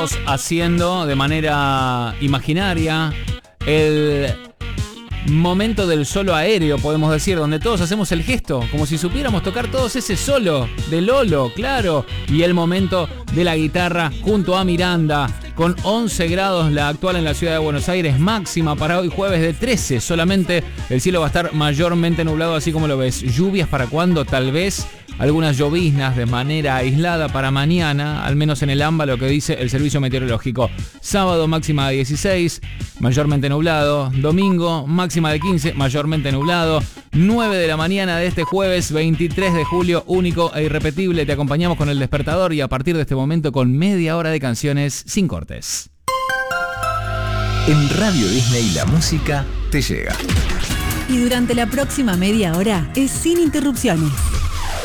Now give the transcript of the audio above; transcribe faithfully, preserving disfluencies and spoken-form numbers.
todos haciendo de manera imaginaria el momento del solo aéreo, podemos decir, donde todos hacemos el gesto, como si supiéramos tocar todos ese solo de Lolo, claro, y el momento de la guitarra junto a Miranda, con once grados la actual en la ciudad de Buenos Aires, máxima para hoy jueves de trece, solamente el cielo va a estar mayormente nublado, así como lo ves. Lluvias para cuando, tal vez algunas lloviznas de manera aislada para mañana, al menos en el AMBA, lo que dice el servicio meteorológico. Sábado máxima de dieciséis, mayormente nublado. Domingo máxima de quince, mayormente nublado. nueve de la mañana de este jueves veintitrés de julio, único e irrepetible. Te acompañamos con El Despertador y a partir de este momento con media hora de canciones sin cortes. En Radio Disney la música te llega. Y durante la próxima media hora es sin interrupciones.